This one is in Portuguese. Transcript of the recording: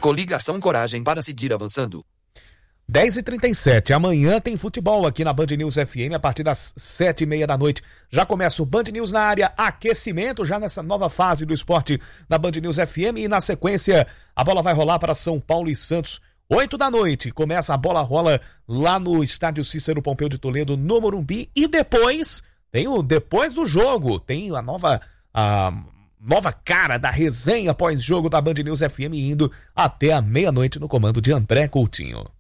Coligação Coragem para seguir avançando. 10h37, amanhã tem futebol aqui na Band News FM a partir das 7h30 da noite. Já começa o Band News na área, aquecimento já nessa nova fase do esporte da Band News FM e na sequência a bola vai rolar para São Paulo e Santos. 8 da noite, começa a bola rola lá no estádio Cícero Pompeu de Toledo, no Morumbi, e depois do jogo, tem a nova cara da resenha pós-jogo da Band News FM indo até a meia-noite no comando de André Coutinho.